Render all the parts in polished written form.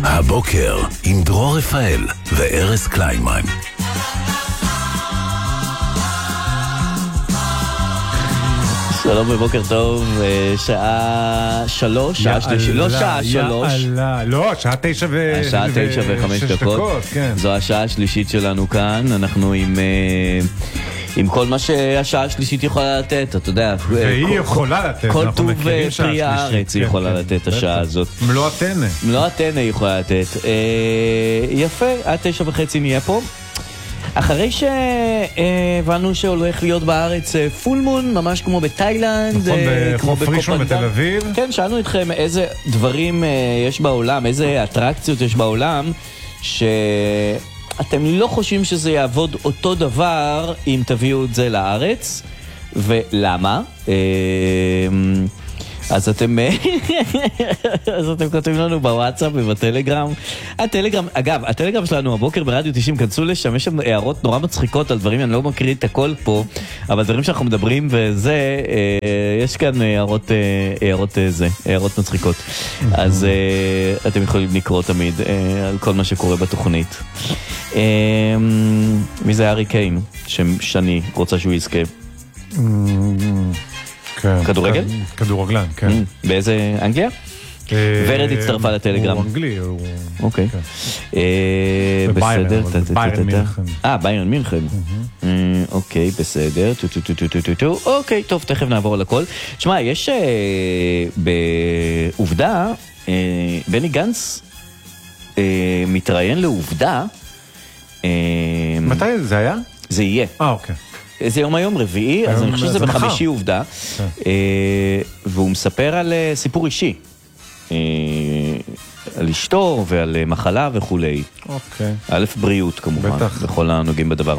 הבוקר עם דרור רפאל וארז קליינמן. שלום ובוקר טוב, שעה 3, שעה שלישית, לא שעה 3. לא, שעה 9 השעה 9 ו5 דקות. זו השעה השלישית שלנו כאן, אנחנו עם כל מה שהשעה השלישית יכולה לתת, אתה יודע. והיא יכולה לתת. כל טוב פרי הארץ היא יכולה לתת השעה הזאת. מלוא הטנא. מלוא הטנא היא יכולה לתת. יפה, עד 9:30 נהיה פה. אחרי שהבנו שהולך להיות בארץ פול מון, ממש כמו בתאילנד, נכון, בחוף ראשון בתל אביב. כן, שאלנו אתכם איזה דברים יש בעולם, איזה אטרקציות יש בעולם, שאתם לא חושבים שזה יעבוד אותו דבר אם תביאו את זה לארץ, ולמה? אז אתם כותבים לנו בוואטסאפ ובטלגרם. הטלגרם שלנו הבוקר ברדיו 90, כנסו לשם, יש שם הערות נורא מצחיקות על דברים, אני לא מקריא את הכל פה, אבל דברים שאנחנו מדברים וזה, יש כאן הערות מצחיקות. אז אתם יכולים לקרוא תמיד על כל מה שקורה בתוכנית. מי זה ארי קיין, שאני רוצה שהוא יזכה? כדורגל? כדורגלן, כן. באיזה אנגליה? ורד הצטרפה לטלגרם. הוא אנגלי. אוקיי. בסדר. ביירן מינכן. ביירן מינכן. אוקיי, בסדר. אוקיי, טוב, תכף נעבור על הכל. תשמע, יש בעובדה, בני גנץ מתראיין לעובדה. מתי זה היה? זה יהיה. אוקיי. זה יום היום רביעי, אז אני חושב שזה בחמישי עובדה, והוא מספר על סיפור אישי, על אשתו ועל מחלה וכולי. א' בריאות כמובן, בכל הנוגעים בדבר.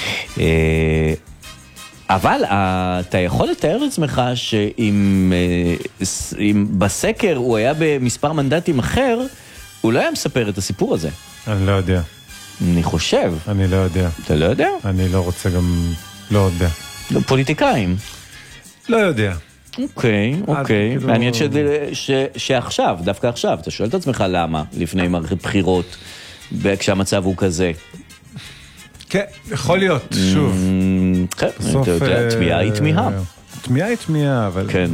אבל אתה יכול לתאר לעצמך שאם בסקר הוא היה במספר מנדטים אחר, הוא לא היה מספר את הסיפור הזה. אני לא יודע. אני חושב. אני לא יודע. אתה לא יודע? אני לא רוצה גם... לא יודע. פוליטיקאים. לא יודע. אוקיי. מעניין שעכשיו, דווקא עכשיו, אתה שואל את עצמך למה לפני מערכת בחירות, כשהמצב הוא כזה. כן, יכול להיות, שוב. כן, אתה יודע, תמיהה היא תמיהה. תמיהה היא תמיהה, אבל... כן.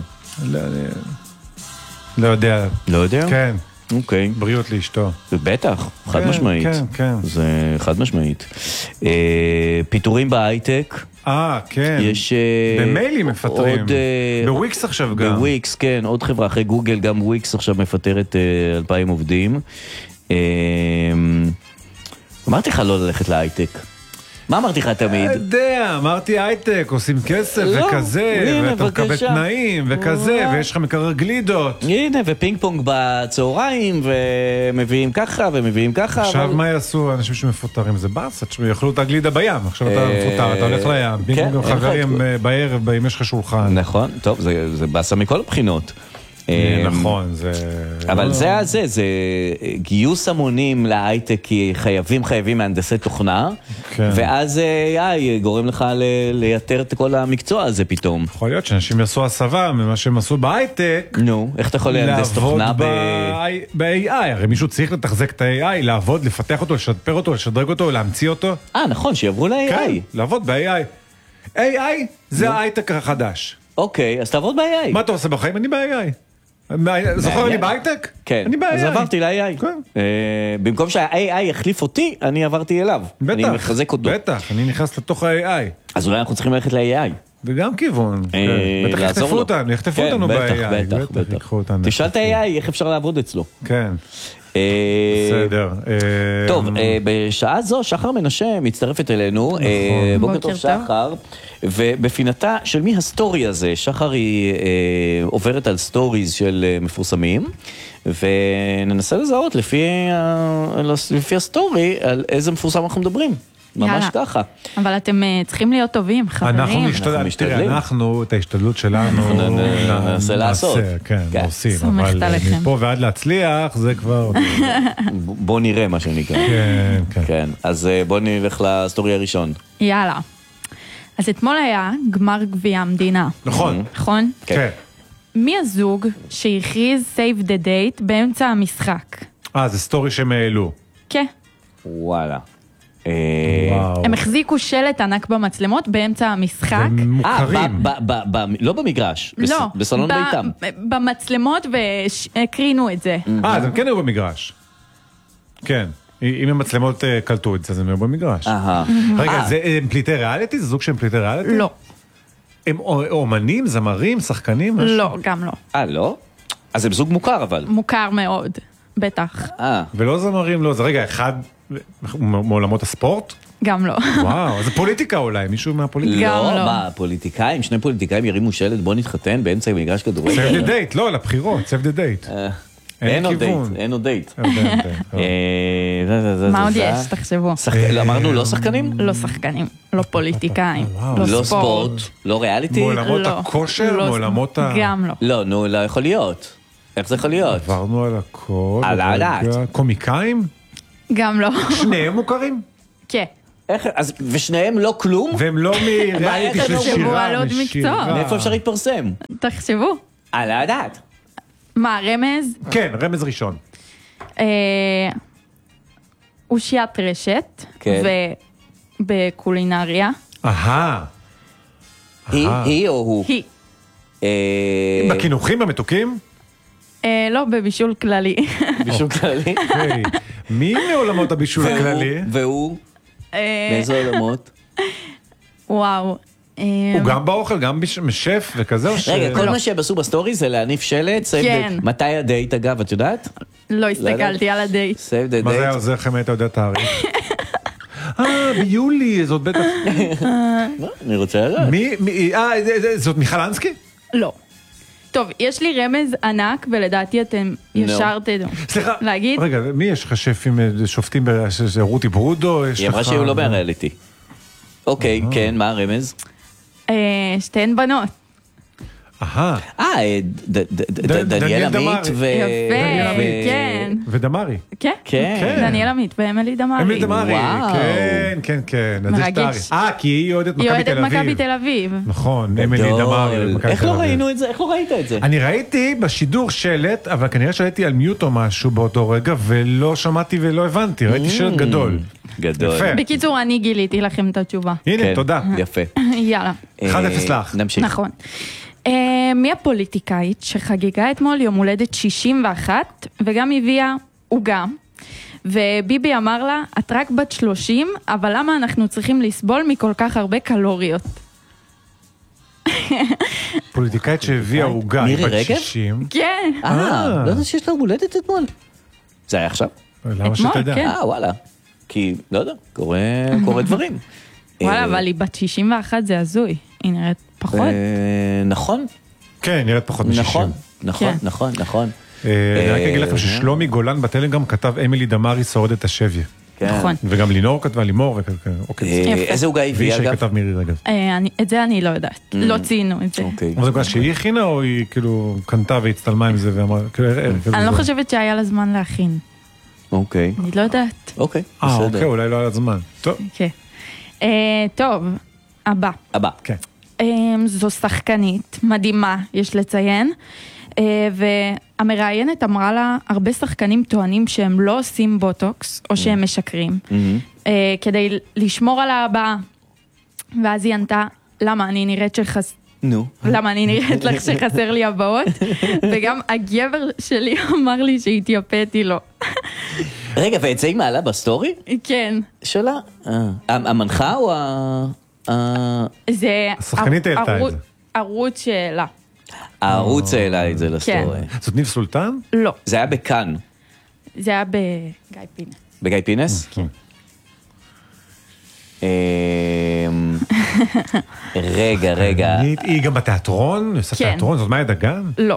לא יודע. לא יודע? כן. אוקיי. בריאות לאשתו. בטח, חד משמעית. כן. זה חד משמעית. פיטורים בהייטק. כן. יש... במיילים מפטרים. בוויקס עכשיו גם. בוויקס, כן. עוד חברה אחרי גוגל, גם וויקס עכשיו מפטרת 2,000 עובדים. אמרתי לך לא ללכת להייטק. מה אמרתי לך תמיד? אמרתי הייטק, עושים כסף וכזה, ואתה מקבל תנאים וכזה, ויש לך מקרר גלידות. הנה, ופינג פונג בצהריים, ומביאים ככה ומביאים ככה. עכשיו מה יעשו אנשים שמפוטרים? זה באס, יאכלו את הגלידה בים, עכשיו אתה מפוטר, אתה הולך לים, פינג פונג חברים בערב, אם יש לך שולחן. נכון, טוב, זה באסה מכל הבחינות. נכון, זה... אבל זה גיוס המונים להייטק, כי חייבים מהנדסי תוכנה, ואז AI גורם לך לייתר את כל המקצוע הזה פתאום. יכול להיות שאנשים יעשו הסבה ממה שהם עשו בהייטק. נו, איך אתה יכול להנדס תוכנה ב-AI? הרי מישהו צריך לתחזק את ה-AI, לעבוד, לפתח אותו, לשפר אותו, לשדרג אותו, להמציא אותו. נכון, שיעברו ל-AI. כן, לעבוד ב-AI. AI זה ההייטק החדש. אוקיי, אז תעבוד ב-AI. מה אתה עושה בחיים? אני ב-AI. זוכר אני בהייטק? כן, אז עברתי ל-AI. במקום שה-AI יחליף אותי, אני עברתי אליו. אני מחזק אותו. בטח, אני נכנס לתוך ה-AI. אז אולי אנחנו צריכים ללכת ל-AI. וגם כיוון. בטח יחטפו אותנו ב-AI. בטח. תשאל את ה-AI איך אפשר לעבוד אצלו. כן. בסדר. טוב, בשעה זו שחר מנשה מצטרפת אלינו. בוקר טוב שחר. ובפינתה של מי הסטורי הזה, שחר היא עוברת על סטוריז של מפורסמים, וננסה לזהות לפי הסטורי על איזה מפורסם אנחנו מדברים. ממש ככה. אבל אתם צריכים להיות טובים, חברים. אנחנו משתדלים. אנחנו, את ההשתדלות שלנו, ננסה לעשות. כן, עושים. אבל מפה ועד להצליח, זה כבר... בוא נראה מה שנקרא. כן. אז בוא נלך לסטורי הראשון. יאללה. אז אתמול היה גמר גביע המדינה. נכון. נכון? כן. מי הזוג שהכריז save the date באמצע המשחק? זה סטורי שהם העלו. כן. וואלה. וואו. הם החזיקו שלט ענק במצלמות באמצע המשחק. הם מוכרים. לא במגרש, לא. בסלון ביתם. במצלמות והקרינו את זה. אז הם כן היו במגרש. כן. אם המצלמות קלטו את זה, אז הם היו במגרש. רגע, הם פליטי ריאליטי? זה זוג שהם פליטי ריאליטי? לא. הם אומנים, זמרים, שחקנים? לא, גם לא. לא? אז הם זוג מוכר אבל. מוכר מאוד, בטח. ולא זמרים, לא. זה רגע, אחד מעולמות הספורט? גם לא. וואו, זה פוליטיקה אולי, מישהו מהפוליטיקה. גם לא. מה, פוליטיקאים, שני פוליטיקאים ירימו שלט, בוא נתחתן באמצע מגרש כדורגל. Save the date, לא, לבחירות, save the date. אין עוד דייט. מה עוד יש, תחשבו. אמרנו לא שחקנים? לא שחקנים, לא פוליטיקאים, לא לא ספורט, ספורט. לא ריאליטי? מעולמות לא. הכושר, לא, מעולמות גם לא. לא, נו, לא יכול להיות. איך זה יכול להיות? עברנו על הכל. על הדעת. קומיקאים? גם לא. שניהם מוכרים? כן. ושניהם לא כלום? והם לא מריאליטי של תחשבו שירה. על עוד מקצוע. מאיפה אפשר להתפרסם? תחשבו. על הדעת. מה, רמז? כן, רמז ראשון. אושיית רשת. כן. ובקולינריה. היא או הוא? היא. בכינוחים המתוקים? לא, בבישול כללי. בישול כללי? מי מעולמות הבישול הכללי? והוא? באיזה עולמות? וואו. הוא גם באוכל, גם משף וכזה? רגע, כל מה שהם עשו בסטורי זה להניף שלט? כן. מתי הדייט אגב, את יודעת? לא הסתכלתי על הדייט. Save the מה זה היה date. עוזר לכם, היית יודע תאריך? ביולי, זאת בטח... לא, אני רוצה לדעת. זאת מיכל אנסקי? לא. טוב, יש לי רמז ענק, ולדעתי אתם ישר תדעו. סליחה, להגיד? רגע, מי יש לך שפים שופטים רותי ברודו? היא אמרה שהוא לא מהריאליטי. אוקיי, כן, מה הרמז? שתיהן בנות. דניאל עמית ו... יפה, כן. ודמרי. כן? כן. דניאל עמית ואמילי דמרי. אמילי דמרי, וואו. כן. מרגש. כי היא אוהדת היא מכבי אוהדת תל מכבי אביב. תל אביב. נכון, אמילי דמרי. איך לא ראינו את זה? איך לא ראית את זה? אני ראיתי בשידור שלט, אבל כנראה שהייתי על מיוט או משהו באותו רגע, ולא שמעתי ולא הבנתי, ראיתי שלט גדול. גדול. יפה. בקיצור, אני גיליתי לכם את התשובה. הנה, כן, תודה. יפה. יאללה. 1-0 לך. נמשיך. נכון. מי הפוליטיקאית שחגגה אתמול יום הולדת 61 וגם הביאה עוגה, וביבי אמר לה, את רק בת 30, אבל למה אנחנו צריכים לסבול מכל כך הרבה קלוריות? פוליטיקאית שהביאה עוגה, מירי בת רגב? 60. כן. לא יודע שיש לה הולדת אתמול. זה היה עכשיו? למה שתדע? כן. וואלה. כי, לא יודע, קורה דברים. וואלה, אבל היא בת 61, זה הזוי. היא נראית פחות. נכון. כן, נראית פחות מ-60. נכון. אני רק אגיד לכם ששלומי גולן בטלגרם כתב אמילי דמרי שורדת השבי. נכון. וגם לינור כתבה לימור. איזה עוגה הביאה אגב? כתב מירי רגב. את זה אני לא יודעת. לא ציינו את זה. אבל זו עוגה שהיא הכינה או היא כאילו קנתה והצטלמה עם זה ואמרה... אני לא חושבת שהיה לה זמן להכין. אוקיי. אני לא יודעת. אוקיי, אוקיי, בסדר. אולי לא היה זמן. טוב. כן. טוב, הבא. כן. זו שחקנית מדהימה, יש לציין, והמראיינת אמרה לה, הרבה שחקנים טוענים שהם לא עושים בוטוקס, או שהם משקרים, כדי לשמור על הבאה. ואז היא ענתה, למה אני נראית למה אני נראית לך שחסר לי הבאות? וגם הגבר שלי אמר לי שהתייפאתי לו. רגע, ואת זה היא מעלה בסטורי? כן. שלה? המנחה או זה השחקנית העלתה את זה. ערוץ שאלה. הערוץ העלה את זה לסטורי. זאת ניב סולטן? לא. זה היה בכאן. זה היה בגיא פינס. בגיא פינס? כן. רגע. היא גם בתיאטרון? עושה כן. תיאטרון? זאת מאיה דגן? לא.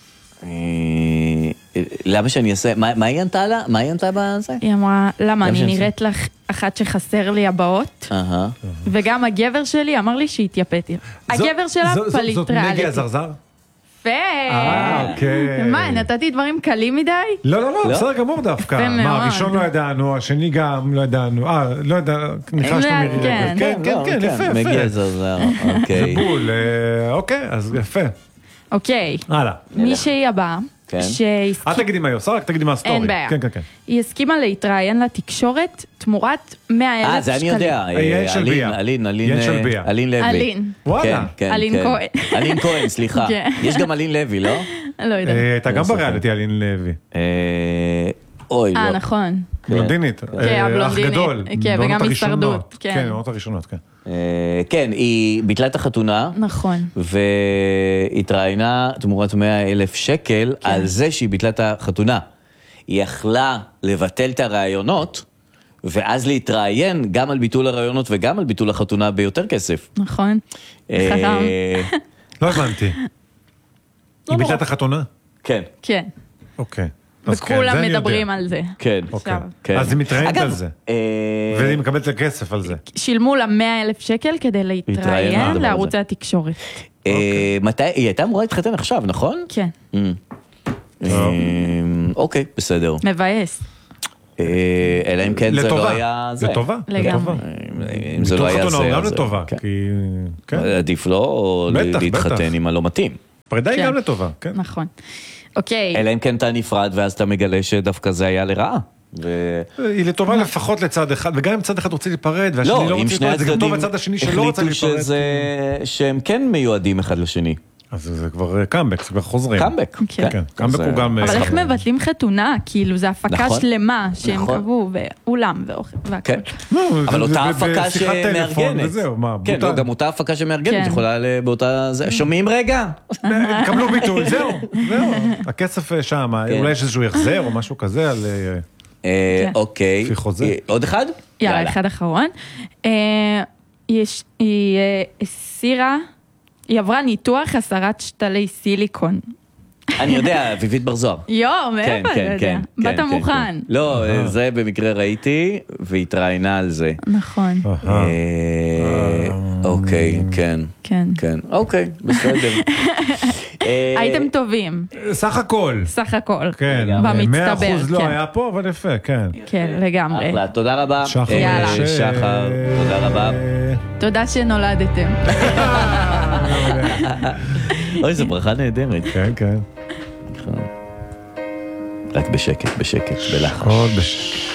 למה שאני אעשה? מה היא ענתה לה? מה היא ענתה בזה? היא אמרה, למה אני נראית לך אחת שחסר לי הבאות? וגם הגבר שלי אמר לי שהתייפאתי. הגבר שלה פליט זאת נגי ריאליטי. הזרזר? יפה. אוקיי. מה, נתתי דברים קלים מדי? לא, בסדר גמור דווקא. יפה מה, מאוד. הראשון לא ידענו, השני גם לא ידענו. לא יודע, ניחשנו מירי כן. רגב. כן, יפה. מגיע זרזר, זה אוקיי. בול, אוקיי, אז יפה. אוקיי. הלאה. מישהי הבאה כן. אל תגידי מה היא עושה, רק תגידי מה הסטורי. אין בעיה. כן, כן, כן. היא הסכימה להתראיין לתקשורת תמורת 100,000 שקלים. זה אני יודע. יעל של ביה. אלין של ביה. אלין לוי. אלין. וואלה. אלין כהן. אלין כהן, סליחה. יש גם אלין לוי, לא? לא יודע. הייתה גם בריאליטי אלין לוי. אוי, לא. נכון. בלונדינית. כן, אח הבלונדינית. גדול. כן, בעונות וגם הראשונות. הישרדות, כן. כן, בעונות הראשונות, כן. כן, היא ביטלה את החתונה. נכון. והתראיינה תמורת 100,000 שקל על זה שהיא ביטלה את החתונה. היא יכלה לבטל את הרעיונות, ואז להתראיין גם על ביטול הרעיונות וגם על ביטול החתונה ביותר כסף. נכון. חתם. לא הבנתי. היא ביטלה את החתונה? כן. כן. אוקיי. אז כן, וכולם זה אני יודע. מדברים על זה. כן. אוקיי. כן. אז היא מתראיינת אגב, על זה. והיא מקבלת את הכסף על זה. שילמו לה 100,000 שקל כדי להתראיין להתראיין לדבר לערוצי הזה. התקשורת. מתי, היא הייתה אמורה להתחתן עכשיו, נכון? כן. אוקיי, בסדר. מבאס. אלא אם כן זה לא היה זה. לטובה. לגמרי. אם זה לא היה ביטול זה. חתונה הוא גם אז- לטובה. כן. כי... כן. עדיף לו או בטח, להתחתן בטח. עם הלא מתאים. פרידה היא כן. גם לטובה. כן. נכון. אוקיי. אלא אם כן אתה נפרד ואז אתה מגלה שדווקא זה היה לרעה. היא לטובה לפחות לצד אחד, וגם אם צד אחד רוצה להיפרד, והשני לא, לא אם רוצה שני להיפרד, זה גם טוב הצדדים בצד השני שלא רוצה החליטו להיפרד. שהם כן מיועדים אחד לשני. אז זה כבר קאמבק, זה כבר חוזרים. קאמבק. כן. כן, קאמבק הוא גם... אבל איך מבטלים חתונה? כאילו, זה הפקה נכון. שלמה שהם נכון. קבעו, ואולם ואוכל והכל. כן. לא, אבל זה אותה הפקה בשיחת טלפון שמארגנת. וזהו, מה, כן, בוטל. לא, גם אותה הפקה שמארגנת כן. יכולה באותה... שומעים רגע? קבלו ביטוי, זהו. הכסף שם, אולי יש איזשהו החזר או משהו כזה על... אוקיי. לפי חוזה. עוד אחד? יאללה, אחד אחרון. היא הסירה, היא עברה ניתוח הסרת שתלי סיליקון. אני יודע, אביבית בר זוהר. יואו, מאיפה אתה יודע? באת מוכן. לא, זה במקרה ראיתי, והתראיינה על זה. נכון. אוקיי, כן. כן. כן, אוקיי, בסדר. הייתם טובים, סך הכל. סך הכל. כן, במצטבר, 100% לא כן. היה פה, אבל יפה, כן. כן, לגמרי. אחלה, תודה רבה. שחר. יאללה. שחר, תודה רבה. תודה שנולדתם. אוי, זו ברכה נהדרת. כן, כן. רק בשקט, בשקט, בלחש. הכל בשקט.